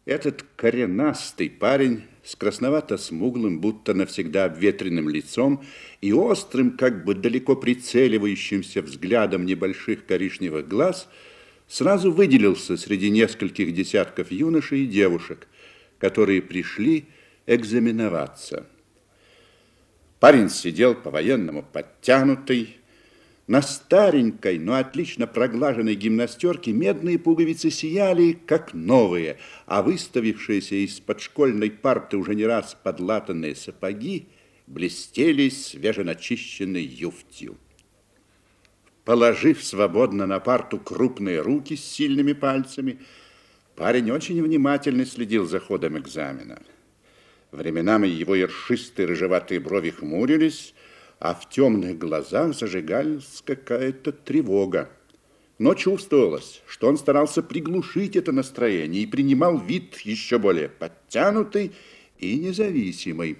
Этот коренастый парень с красновато-смуглым, будто навсегда обветренным лицом и острым, как бы далеко прицеливающимся взглядом небольших коричневых глаз сразу выделился среди нескольких десятков юношей и девушек, которые пришли экзаменоваться. Парень сидел по-военному подтянутый. На старенькой, но отлично проглаженной гимнастерке медные пуговицы сияли, как новые, а выставившиеся из-под школьной парты уже не раз подлатанные сапоги блестели свеженачищенной юфтью. Положив свободно на парту крупные руки с сильными пальцами, парень очень внимательно следил за ходом экзамена. Временами его ершистые рыжеватые брови хмурились, а в темных глазах зажигалась какая-то тревога. Но чувствовалось, что он старался приглушить это настроение и принимал вид еще более подтянутый и независимый.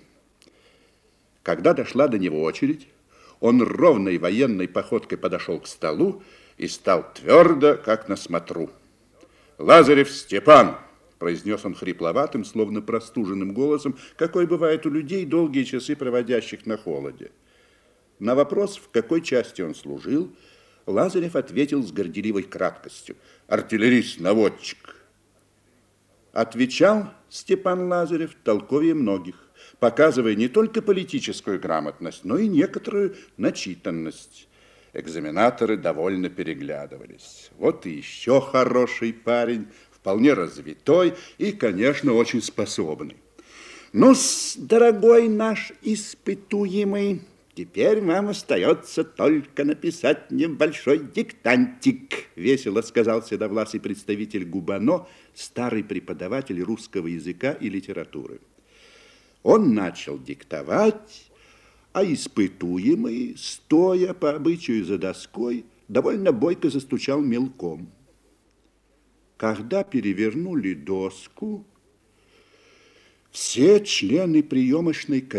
Когда дошла до него очередь, он ровной военной походкой подошел к столу и стал твердо, как на смотру. «Лазарев Степан!» – произнес он хрипловатым, словно простуженным голосом, какой бывает у людей, долгие часы проводящих на холоде. На вопрос, в какой части он служил, Лазарев ответил с горделивой краткостью: «Артиллерист-наводчик». Отвечал Степан Лазарев толковее многих, показывая не только политическую грамотность, но и некоторую начитанность. Экзаменаторы довольно переглядывались. Вот и еще хороший парень, вполне развитой и, конечно, очень способный. Ну-с, дорогой наш испытуемый, теперь вам остается только написать небольшой диктантик, весело сказал седовласый представитель ГУБАНО, старый преподаватель русского языка и литературы. Он начал диктовать, а испытуемый, стоя по обычаю за доской, довольно бойко застучал мелком. Когда перевернули доску, все члены приемочной комиссии